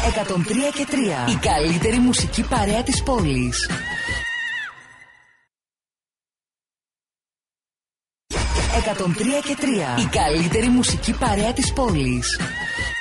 103 και 3. Η καλύτερη μουσική παρέα της πόλης. 103 και 3. Η καλύτερη μουσική παρέα της πόλης.